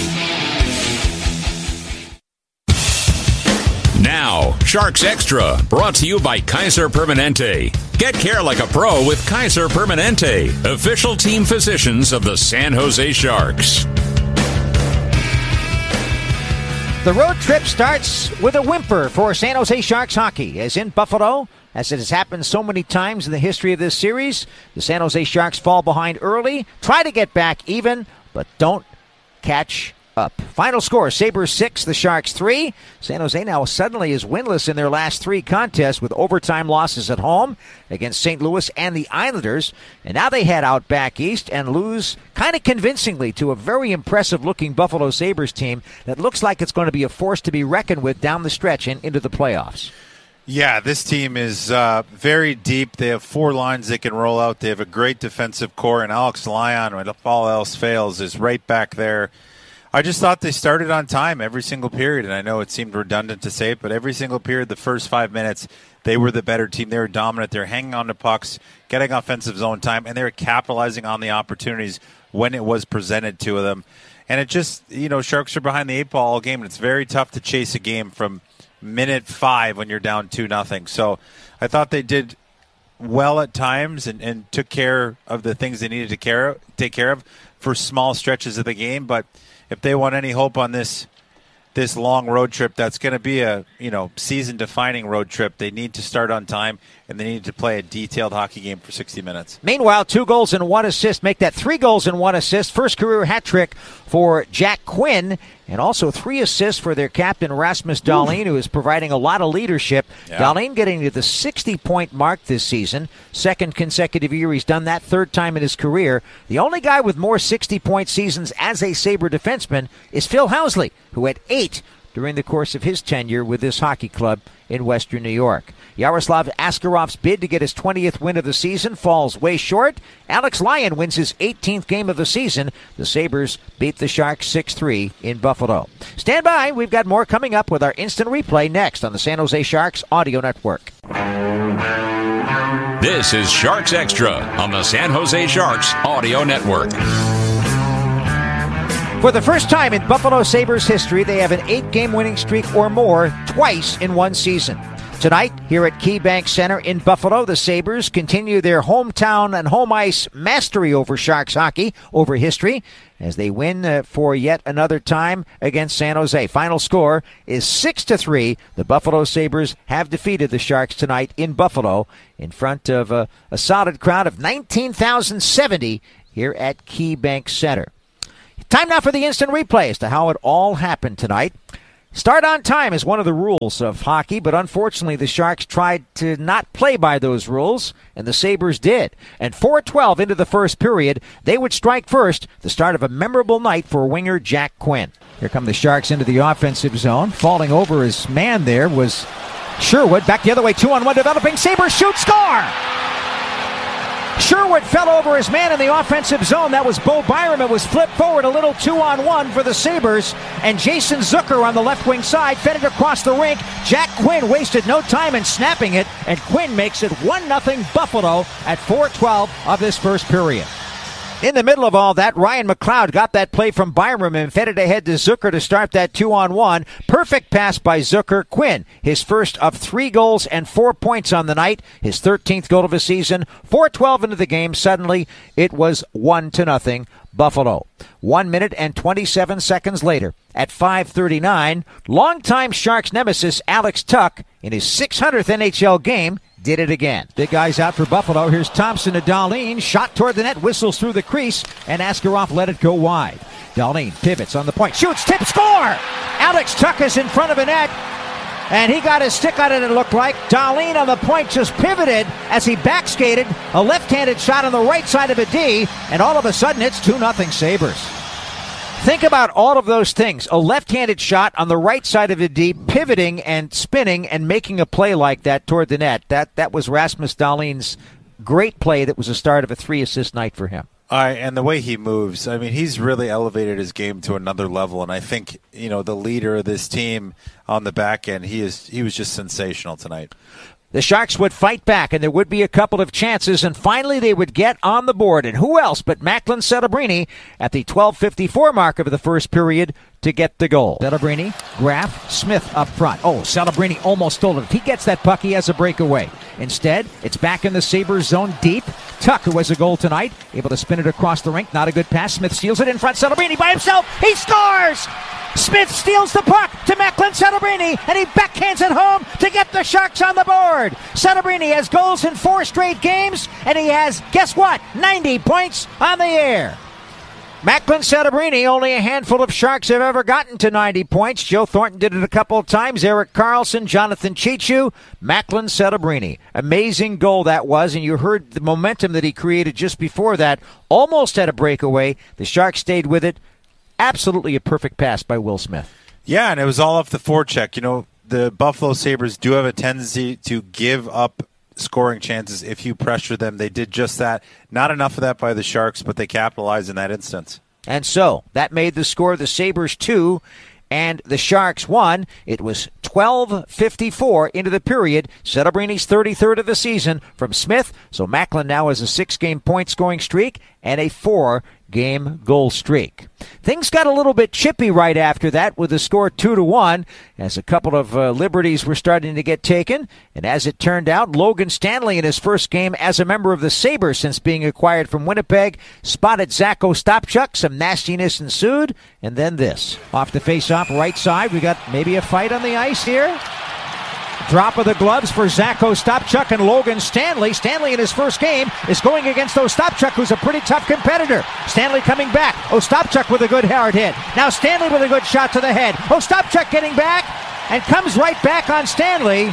Now, Sharks Extra, brought to you by Kaiser Permanente. Get care like a pro with Kaiser Permanente, official team physicians of the San Jose Sharks. The road trip starts with a whimper for San Jose Sharks hockey, as in Buffalo. As it has happened so many times in the history of this series, the San Jose Sharks fall behind early, try to get back even, but don't catch up. Final score, Sabres six, the Sharks three. San Jose now suddenly is winless in their last three contests with overtime losses at home against Saint Louis and the Islanders. And now they head out back east and lose kind of convincingly to a very impressive-looking Buffalo Sabres team that looks like it's going to be a force to be reckoned with down the stretch and into the playoffs. Yeah, this team is uh, very deep. They have four lines they can roll out. They have a great defensive core, and Alex Lyon, when all else fails, is right back there. I just thought they started on time every single period, and I know it seemed redundant to say it, but every single period, the first five minutes, they were the better team. They were dominant. They were hanging on to pucks, getting offensive zone time, and they were capitalizing on the opportunities when it was presented to them. And it just, you know, Sharks are behind the eight ball all game, and it's very tough to chase a game from minute five when you're down two nothing. So I thought they did well at times and, and took care of the things they needed to care, take care of for small stretches of the game. But if they want any hope on this this long road trip, that's going to be a you know season-defining road trip. They need to start on time, and they need to play a detailed hockey game for sixty minutes. Meanwhile, two goals and one assist make that three goals and one assist. First career hat trick for Jack Quinn, and also three assists for their captain, Rasmus Dahlin, who is providing a lot of leadership. Yeah. Dahlin getting to the sixty-point mark this season. Second consecutive year he's done that, third time in his career. The only guy with more sixty-point seasons as a Sabre defenseman is Phil Housley, who had eight during the course of his tenure with this hockey club in Western New York. Yaroslav Askarov's bid to get his twentieth win of the season falls way short. Alex Lyon wins his eighteenth game of the season. The Sabres beat the Sharks six three in Buffalo. Stand by. We've got more coming up with our instant replay next on the San Jose Sharks Audio Network. This is Sharks Extra on the San Jose Sharks Audio Network. For the first time in Buffalo Sabres history, they have an eight-game winning streak or more twice in one season. Tonight, here at KeyBank Center in Buffalo, the Sabres continue their hometown and home ice mastery over Sharks hockey, over history, as they win uh, for yet another time against San Jose. Final score is six to three. The Buffalo Sabres have defeated the Sharks tonight in Buffalo in front of uh, a solid crowd of nineteen thousand seventy here at KeyBank Center. Time now for the instant replay as to how it all happened tonight. Start on time is one of the rules of hockey, but unfortunately the Sharks tried to not play by those rules, and the Sabres did. And four twelve into the first period, they would strike first, the start of a memorable night for winger Jack Quinn. Here come the Sharks into the offensive zone. Falling over his man there was Sherwood. Back the other way, two on one developing. Sabres shoot, score! Sherwood fell over his man in the offensive zone. That was Bo Byram. It was flipped forward a little two-on-one for the Sabres. And Jason Zucker on the left wing side fed it across the rink. Jack Quinn wasted no time in snapping it. And Quinn makes it one nothing Buffalo at four twelve of this first period. In the middle of all that, Ryan McLeod got that play from Byram and fed it ahead to Zucker to start that two-on-one. Perfect pass by Zucker. Quinn, his first of three goals and four points on the night, his thirteenth goal of the season. four twelve into the game. Suddenly, it was one to nothing Buffalo. One minute and twenty-seven seconds later, at five thirty-nine, longtime Sharks nemesis Alex Tuch, in his six hundredth N H L game, did it again. Big guys out for Buffalo. Here's Thompson to Dahlin. Shot toward the net, whistles through the crease, and Askarov let it go wide. Dahlin pivots on the point. Shoots, tip, score! Alex Tuch is in front of the net, and he got his stick on it, it looked like. Dahlin on the point just pivoted as he backskated. A left-handed shot on the right side of a D, and all of a sudden it's two nothing Sabres. Think about all of those things. A left-handed shot on the right side of the D, pivoting and spinning and making a play like that toward the net. That that was Rasmus Dahlin's great play that was the start of a three-assist night for him. All right, and the way he moves, I mean, he's really elevated his game to another level, and I think, you know, the leader of this team on the back end, he is he was just sensational tonight. The Sharks would fight back, and there would be a couple of chances, and finally they would get on the board. And who else but Macklin Celebrini at the twelve fifty-four mark of the first period to get the goal. Celebrini, Graf, Smith up front. Oh, Celebrini almost stole it. If he gets that puck, he has a breakaway. Instead, it's back in the Sabres zone deep. Tuch, who has a goal tonight, able to spin it across the rink. Not a good pass. Smith steals it in front. Celebrini by himself. He scores! Smith steals the puck to Macklin Celebrini, and he backhands it home to get the Sharks on the board. Celebrini has goals in four straight games, and he has, guess what, ninety points on the air. Macklin Celebrini, only a handful of Sharks have ever gotten to ninety points. Joe Thornton did it a couple of times. Erik Karlsson, Jonathan Cheechoo, Macklin Celebrini. Amazing goal that was, and you heard the momentum that he created just before that. Almost had a breakaway. The Sharks stayed with it. Absolutely a perfect pass by Will Smith. Yeah, and it was all off the forecheck. You know, the Buffalo Sabres do have a tendency to give up scoring chances if you pressure them. They did just that. Not enough of that by the Sharks, but they capitalized in that instance. And so that made the score the Sabres two and the Sharks one. It was twelve fifty-four into the period. Celebrini's thirty-third of the season from Smith. So Macklin now has a six-game point-scoring streak and a four-game goal streak. Things got a little bit chippy right after that with the score two to one as a couple of uh, liberties were starting to get taken. And as it turned out, Logan Stanley in his first game as a member of the Sabres since being acquired from Winnipeg spotted Zach Ostapchuk. Some nastiness ensued. And then this. Off the face-off right side, we got maybe a fight on the ice here. Drop of the gloves for Zach Ostapchuk and Logan Stanley. Stanley in his first game is going against Ostapchuk, who's a pretty tough competitor. Stanley coming back. Ostapchuk with a good hard hit. Now Stanley with a good shot to the head. Ostapchuk getting back and comes right back on Stanley.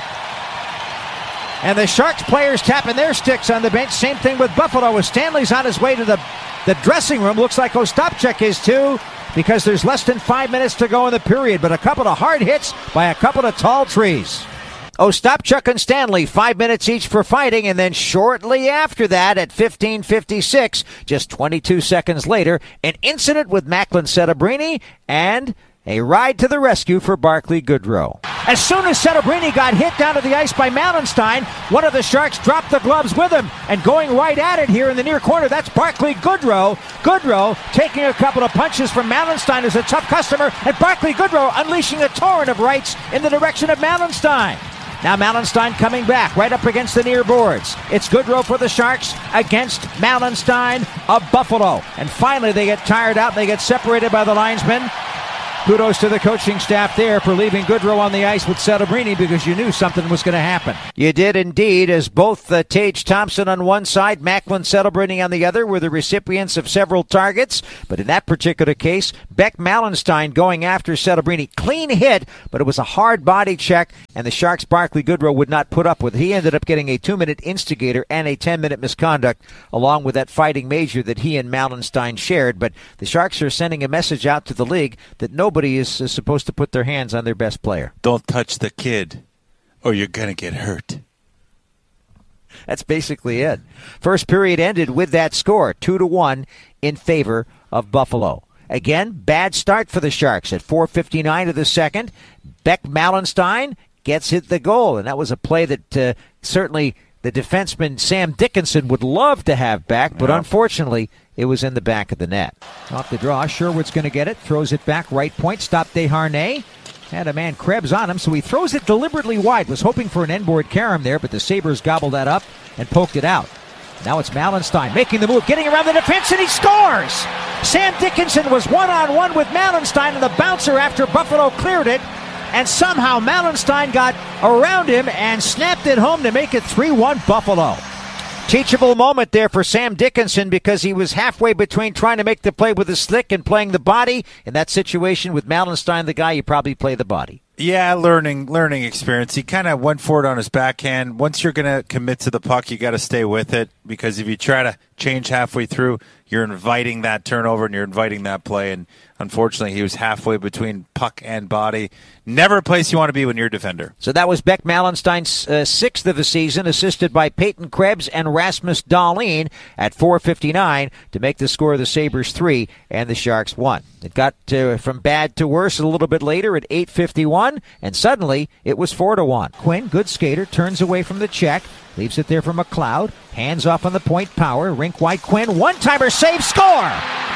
And the Sharks players tapping their sticks on the bench. Same thing with Buffalo as Stanley's on his way to the, the dressing room. Looks like Ostapchuk is too, because there's less than five minutes to go in the period. But a couple of hard hits by a couple of tall trees. Ostapchuk and Stanley, five minutes each for fighting, and then shortly after that, at fifteen fifty-six, just twenty-two seconds later, an incident with Macklin Celebrini and a ride to the rescue for Barclay Goodrow. As soon as Celebrini got hit down to the ice by Mallenstein, one of the Sharks dropped the gloves with him, and going right at it here in the near corner, that's Barclay Goodrow. Goodrow taking a couple of punches from Mallenstein as a tough customer, and Barclay Goodrow unleashing a torrent of rights in the direction of Mallenstein. Now Mallenstein coming back right up against the near boards. It's Goodrow for the Sharks against Mallenstein of Buffalo. And finally they get tired out. They get separated by the linesmen. Kudos to the coaching staff there for leaving Goodrow on the ice with Celebrini because you knew something was going to happen. You did indeed, as both uh, Tage Thompson on one side, Macklin Celebrini on the other were the recipients of several targets. But in that particular case, Beck Malenstein going after Celebrini. Clean hit, but it was a hard body check, and the Sharks' Barclay Goodrow would not put up with it. He ended up getting a two-minute instigator and a ten-minute misconduct, along with that fighting major that he and Malenstein shared. But the Sharks are sending a message out to the league that nobody is, is supposed to put their hands on their best player. Don't touch the kid, or you're going to get hurt. That's basically it. First period ended with that score, two to one in favor of Buffalo. Again, bad start for the Sharks at four fifty-nine of the second. Beck Malenstein gets hit the goal, and that was a play that uh, certainly the defenseman Sam Dickinson would love to have back, but yeah. Unfortunately, it was in the back of the net. Off the draw, Sherwood's going to get it, throws it back, right point, stop Desharnais. Had a man Krebs on him, so he throws it deliberately wide. Was hoping for an end-board carom there, but the Sabres gobbled that up and poked it out. Now it's Malenstein making the move, getting around the defense, and he scores! Sam Dickinson was one-on-one with Malenstein and the bouncer after Buffalo cleared it, and somehow Malenstein got around him and snapped it home to make it three one Buffalo. Teachable moment there for Sam Dickinson because he was halfway between trying to make the play with the stick and playing the body. In that situation with Malenstein, the guy, you probably play the body. Yeah, learning learning experience. He kind of went for it on his backhand. Once you're going to commit to the puck, you got to stay with it because if you try to change halfway through, you're inviting that turnover and you're inviting that play. And unfortunately, he was halfway between puck and body. Never a place you want to be when you're a defender. So that was Beck Malenstein's uh, sixth of the season, assisted by Peyton Krebs and Rasmus Dahlin at four fifty-nine to make the score of the Sabres three and the Sharks one. It got uh, from bad to worse a little bit later at eight fifty-one, and suddenly it was four to one. Quinn, good skater, turns away from the check, leaves it there for McLeod, hands off on the point, Power, rink wide, Quinn, one-timer save, score!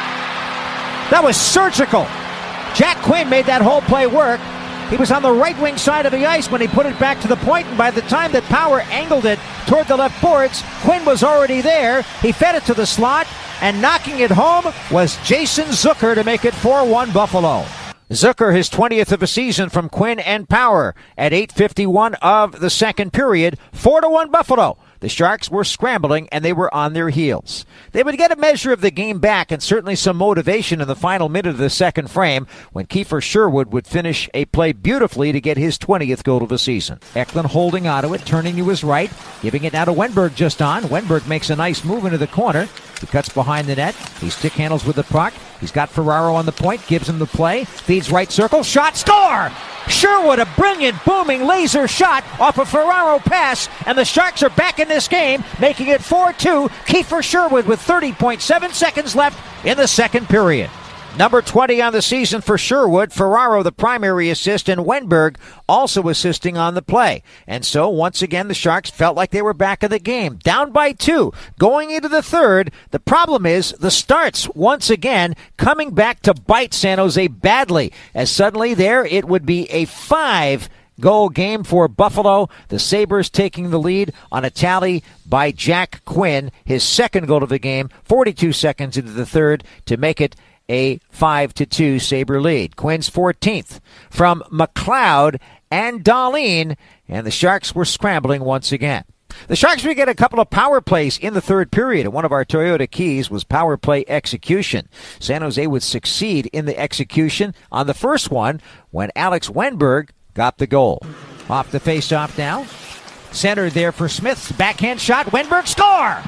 That was surgical. Jack Quinn made that whole play work. He was on the right wing side of the ice when he put it back to the point, and by the time that Power angled it toward the left boards, Quinn was already there. He fed it to the slot, and knocking it home was Jason Zucker to make it four one Buffalo. Zucker, his twentieth of the season from Quinn and Power at eight fifty-one of the second period, four to one Buffalo. The Sharks were scrambling, and they were on their heels. They would get a measure of the game back and certainly some motivation in the final minute of the second frame when Kiefer Sherwood would finish a play beautifully to get his twentieth goal of the season. Eklund holding onto it, turning to his right, giving it now to Wenberg just on. Wenberg makes a nice move into the corner. He cuts behind the net. He stick handles with the puck. He's got Ferraro on the point, gives him the play, feeds right circle, shot, score! Sherwood, a brilliant, booming laser shot off a Ferraro pass, and the Sharks are back in this game, making it four two. Kiefer Sherwood with thirty point seven seconds left in the second period. Number twenty on the season for Sherwood, Ferraro the primary assist, and Wenberg also assisting on the play. And so, once again, the Sharks felt like they were back in the game. Down by two, going into the third. The problem is the starts, once again, coming back to bite San Jose badly, as suddenly there it would be a five goal game for Buffalo. The Sabres taking the lead on a tally by Jack Quinn, his second goal of the game, forty-two seconds into the third to make it a five to two Sabre lead. Quinn's fourteenth from McLeod and Dahlin, and the Sharks were scrambling once again. The Sharks would get a couple of power plays in the third period, and one of our Toyota keys was power play execution. San Jose would succeed in the execution on the first one when Alex Wenberg got the goal. Off the face-off now. Center there for Smith's backhand shot. Wenberg score!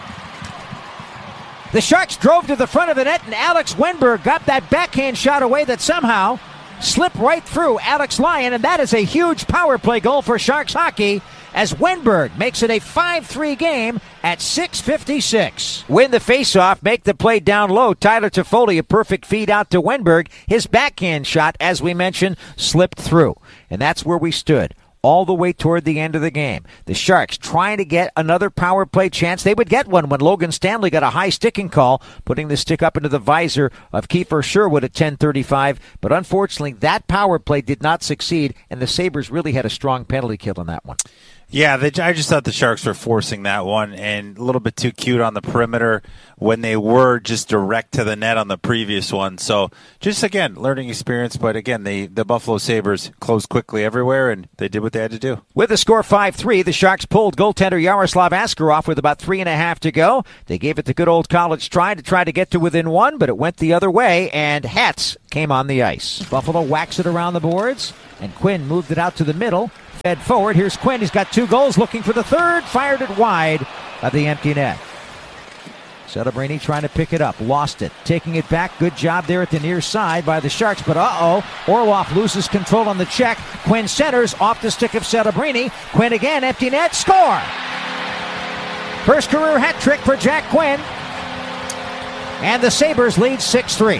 The Sharks drove to the front of the net, and Alex Wenberg got that backhand shot away that somehow slipped right through Alex Lyon, and that is a huge power play goal for Sharks hockey as Wenberg makes it a five three game at six fifty-six. Win the faceoff, make the play down low. Tyler Toffoli, a perfect feed out to Wenberg. His backhand shot, as we mentioned, slipped through, and that's where we stood all the way toward the end of the game. The Sharks trying to get another power play chance. They would get one when Logan Stanley got a high sticking call, putting the stick up into the visor of Kiefer Sherwood at ten thirty-five. But unfortunately, that power play did not succeed, and the Sabres really had a strong penalty kill on that one. Yeah, they, I just thought the Sharks were forcing that one and a little bit too cute on the perimeter when they were just direct to the net on the previous one. So just, again, learning experience. But, again, the, the Buffalo Sabres closed quickly everywhere, and they did what they had to do. With the score five three, the Sharks pulled goaltender Yaroslav Askarov with about three and a half to go. They gave it the good old college try to try to get to within one, but it went the other way, and Hatz came on the ice. Buffalo whacks it around the boards, and Quinn moved it out to the middle. Fed forward. Here's Quinn. He's got two goals, looking for the third. Fired it wide of the empty net. Celebrini trying to pick it up. Lost it. Taking it back. Good job there at the near side by the Sharks. But uh-oh. Orlov loses control on the check. Quinn centers off the stick of Celebrini. Quinn again. Empty net. Score! First career hat trick for Jack Quinn. And the Sabres lead six three.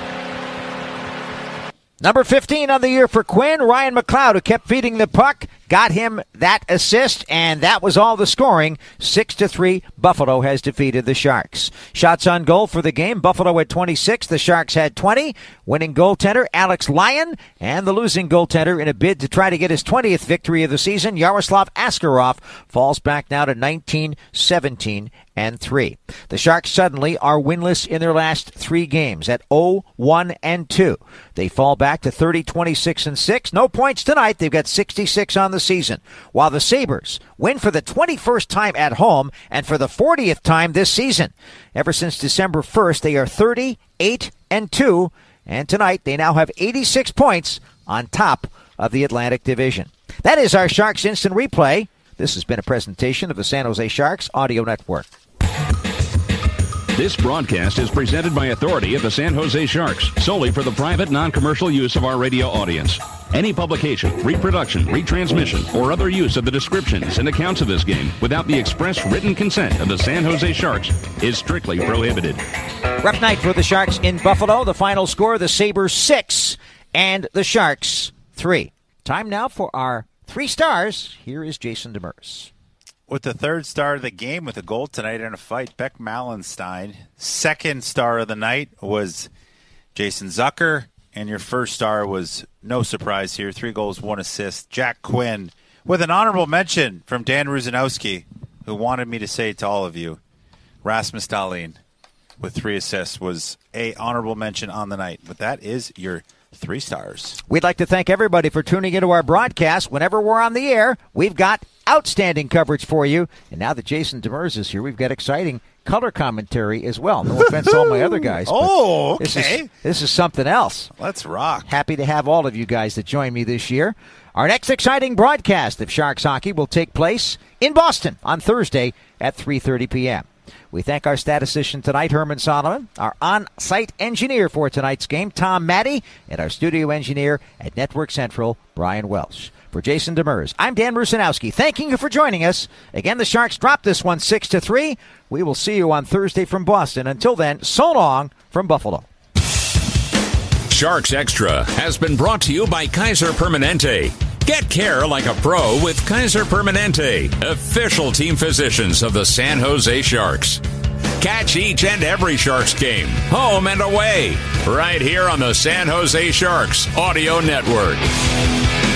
Number fifteen on the year for Quinn, Ryan McLeod, who kept feeding the puck, got him that assist, and that was all the scoring. Six to three, Buffalo has defeated the Sharks. Shots on goal for the game, Buffalo had twenty-six, the Sharks had twenty. Winning goaltender, Alex Lyon, and the losing goaltender in a bid to try to get his twentieth victory of the season, Yaroslav Askarov, falls back now to nineteen, seventeen, and three. The Sharks suddenly are winless in their last three games at oh, one, and two. They fall back to thirty, twenty-six, and six. No points tonight. They've got sixty-six on the season. While the Sabres win for the twenty-first time at home and for the fortieth time this season. Ever since December first, they are thirty-eight and two. And tonight, they now have eighty-six points on top of the Atlantic Division. That is our Sharks Instant Replay. This has been a presentation of the San Jose Sharks Audio Network. This broadcast is presented by authority of the San Jose Sharks, solely for the private, non-commercial use of our radio audience. Any publication, reproduction, retransmission, or other use of the descriptions and accounts of this game without the express written consent of the San Jose Sharks is strictly prohibited. Rough night for the Sharks in Buffalo. The final score, the Sabres six and the Sharks three. Time now for our three stars. Here is Jason Demers. With the third star of the game with a goal tonight in a fight, Beck Malenstein. Second star of the night was Jason Zucker. And your first star was, no surprise here, three goals, one assist, Jack Quinn. With an honorable mention from Dan Ruzanowski, who wanted me to say to all of you, Rasmus Dahlin with three assists was a honorable mention on the night. But that is your three stars. We'd like to thank everybody for tuning into our broadcast. Whenever we're on the air, we've got outstanding coverage for you. And now that Jason Demers is here, we've got exciting color commentary as well. No offense to all my other guys. Oh, okay. This is, this is something else. Let's rock. Happy to have all of you guys that join me this year. Our next exciting broadcast of Sharks Hockey will take place in Boston on Thursday at three thirty p.m. We thank our statistician tonight, Herman Solomon, our on-site engineer for tonight's game, Tom Maddie, and our studio engineer at Network Central, Brian Welsh. For Jason Demers, I'm Dan Rusanowski, thanking you for joining us. Again, the Sharks dropped this one six to three. We will see you on Thursday from Boston. Until then, so long from Buffalo. Sharks Extra has been brought to you by Kaiser Permanente. Get care like a pro with Kaiser Permanente, official team physicians of the San Jose Sharks. Catch each and every Sharks game, home and away, right here on the San Jose Sharks Audio Network.